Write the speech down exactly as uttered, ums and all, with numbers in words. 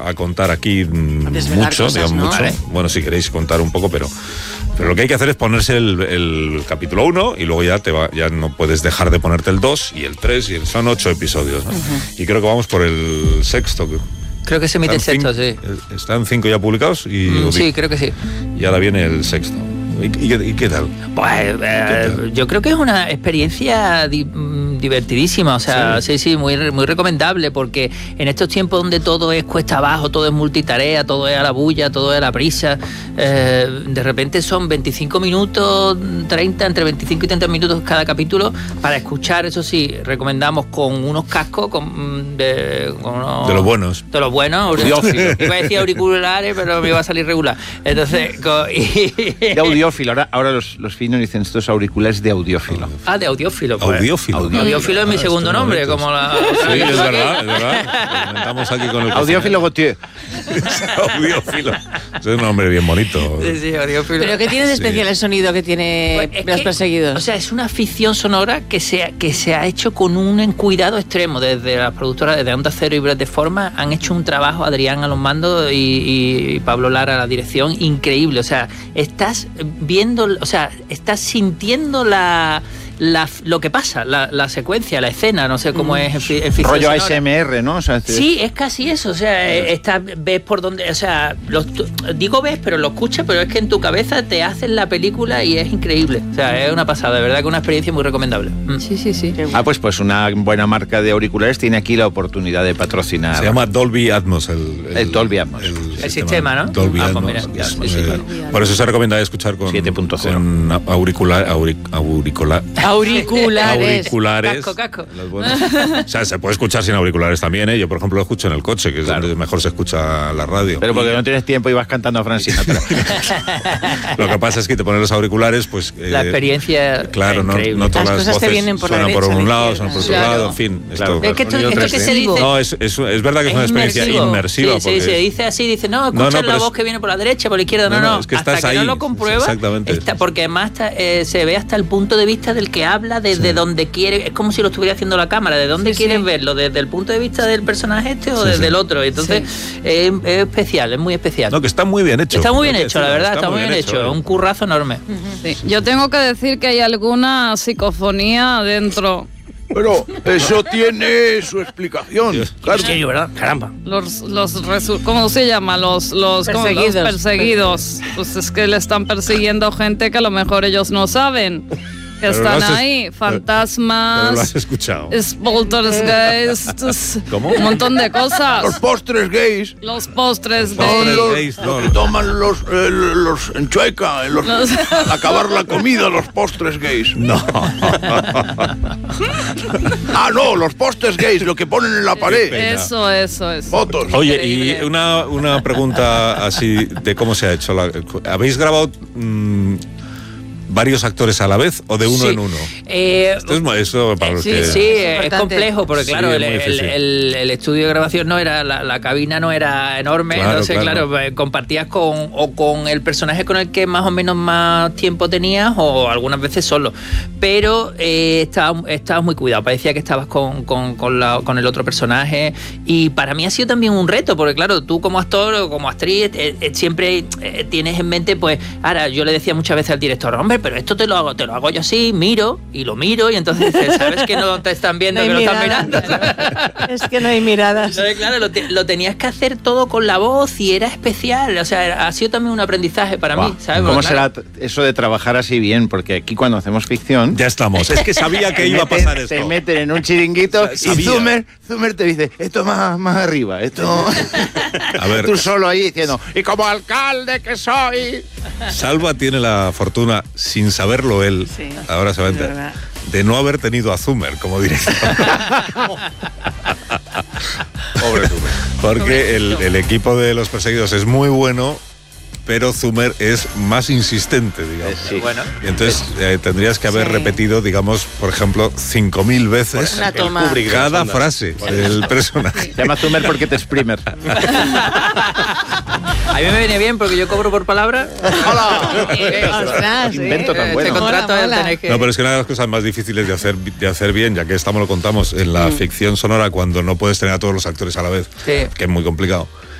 a, a contar aquí mucho, cosas, digamos, ¿no? mucho. Vale. Bueno, si queréis contar un poco, pero, pero lo que hay que hacer es ponerse el, el capítulo uno y luego ya te va, ya no puedes dejar de ponerte el dos y el tres, y el, son ocho episodios, ¿no? Uh-huh. Y creo que vamos por el sexto. Creo que se emite el sexto, sí. Están cinco ya publicados y... Mm, sí, creo que sí. Y ahora viene el sexto. ¿Y, y, y qué tal? Pues eh, ¿Qué tal? Yo creo que es una experiencia di- divertidísima, o sea, sí, sí, sí muy, muy recomendable, porque en estos tiempos donde todo es cuesta abajo, todo es multitarea, todo es a la bulla, todo es a la prisa, eh, de repente son veinticinco minutos, treinta, entre veinticinco y treinta minutos cada capítulo para escuchar. Eso sí, recomendamos con unos cascos con, de, con unos, de los buenos. De los buenos, audiófilos. Iba a decir auriculares, pero me iba a salir regular. Entonces, con, y, de audiófilo. Ahora, ahora los, los finos dicen estos auriculares de audiófilo. Ah, de audiófilo. Pues. Audiófilo. Audiófilo, audiófilo es mi ah, segundo nombre, como la... Sí, es verdad, es verdad. Comentamos aquí con el... Audiófilo Gautier. Audiófilo. Es un nombre bien bonito. Sí, sí, audiófilo. ¿Pero qué tiene de especial sí. el sonido que tiene pues Los que, Perseguidos? O sea, es una ficción sonora que se, que se ha hecho con un cuidado extremo. Desde las productoras, desde Onda Cero y Brett de Forma, han hecho un trabajo, Adrián a los mandos y, y Pablo Lara a la dirección, increíble. O sea, estás viendo, o sea, estás sintiendo la... La, lo que pasa, la, la secuencia, la escena, no sé cómo mm. es en, en rollo A S M R, ¿no? O sea, este... Sí, es casi eso, o sea, está, ves por dónde, o sea, lo, digo ves, pero lo escuchas, pero es que en tu cabeza te hacen la película y es increíble, o sea, es una pasada, de verdad que una experiencia muy recomendable. Mm. Sí, sí, sí. Ah, pues pues una buena marca de auriculares tiene aquí la oportunidad de patrocinar. Se llama Dolby Atmos, el, el, el Dolby Atmos. El, el, el sistema, ¿no? Dolby ah, Atmos. Pues mira, es, sí, sí, eh, claro. Por eso se recomienda escuchar con, siete punto cero. con auricular, auric, auricular, auriculares. Auriculares. Casco, casco. O sea, se puede escuchar sin auriculares también, ¿eh? Yo, por ejemplo, lo escucho en el coche, que es claro. donde mejor se escucha la radio. Pero porque no tienes tiempo y vas cantando a Frank Sinatra. Lo que pasa es que te pones los auriculares, pues... Eh, la experiencia Claro, no, no todas las, las voces vienen por suenan por un lado, suenan por otro claro. lado, en fin. Claro. Esto, es que esto, esto que se dice... No, es, es, es verdad que es, es una experiencia inmersivo. inmersiva. Sí, sí, se dice así, dice, no, escucha no, no, la voz es... que viene por la derecha, por la izquierda, no, no, no. Es que hasta estás que ahí. no lo compruebas, exactamente. Está, porque además está, eh, se ve hasta el punto de vista del que habla, desde sí. donde quiere, es como si lo estuviera haciendo la cámara, de dónde sí, quieres sí. verlo, desde el punto de vista del personaje este o sí, desde sí. el otro. Entonces sí. eh, es especial, es muy especial. No, que está muy bien hecho. Está muy bien hecho, la verdad, está, está muy bien hecho, hecho. Un currazo enorme. Uh-huh. Sí. Yo tengo que decir que hay alguna psicofonía dentro. Pero eso tiene su explicación. Claro. ¿En serio, verdad? Caramba. Los, los resu- ¿Cómo se llama? Los, los perseguidos. Los perseguidos. Pues es que le están persiguiendo gente que a lo mejor ellos no saben. Que están ahí, es, fantasmas. Pero lo has escuchado. Poltergeist. ¿Cómo? Un montón de cosas. Los postres gays. Los postres los gays. Los, gays no, los que toman los, eh, los en Chueca, los, los... al acabar la comida, los postres gays. No. Ah, no, los postres gays, lo que ponen en la pared. Eso, eso, eso. Fotos. Oye, y una, una pregunta así de cómo se ha hecho. La, ¿habéis grabado... Mmm, varios actores a la vez o de uno sí. en uno? Eh, Esto es eso para los sí, que... sí, es, es complejo porque claro, sí, el, el, el, el estudio de grabación no era, la, la cabina no era enorme, claro, entonces claro, claro compartías con o con el personaje con el que más o menos más tiempo tenías o algunas veces solo, pero eh, estabas estaba muy cuidado, parecía que estabas con, con, con, la, con el otro personaje y para mí ha sido también un reto porque claro, tú como actor o como actriz eh, eh, siempre eh, tienes en mente pues, ahora yo le decía muchas veces al director, hombre, pero esto te lo hago, te lo hago yo así, miro y lo miro y entonces dices, sabes que no te están viendo, no que lo están mirando. Es que no hay miradas. Entonces, claro, lo, te, lo tenías que hacer todo con la voz y era especial, o sea, ha sido también un aprendizaje para wow. mí, ¿sabes? ¿Cómo Porque, será claro, eso de trabajar así bien? Porque aquí cuando hacemos ficción... Ya estamos, es que sabía que iba a pasar esto. Te meten en un chiringuito y Zumer, Zumer te dice, esto más, más arriba, esto... A ver. Tú solo ahí diciendo, y como alcalde que soy... Salva tiene la fortuna, sin saberlo él, sí, ahora se va a enterar, de no haber tenido a Zumer como director. Pobre Zumer. Porque el, el equipo de Los Perseguidos es muy bueno, pero Zumer es más insistente, digamos. Sí. Bueno, y entonces eh, tendrías que haber sí. repetido, digamos, por ejemplo, cinco mil veces una toma. Kubrick, cada frase del personaje. Se llama Zumer porque te exprimer. A mí me viene bien porque yo cobro por palabra. ¡Hola! Ostras, invento tan bueno. Este contrato mola, mola. que... No, pero es que una de las cosas más difíciles de hacer, de hacer bien, ya que estamos lo contamos, en la mm. ficción sonora, cuando no puedes tener a todos los actores a la vez, sí. que es muy complicado.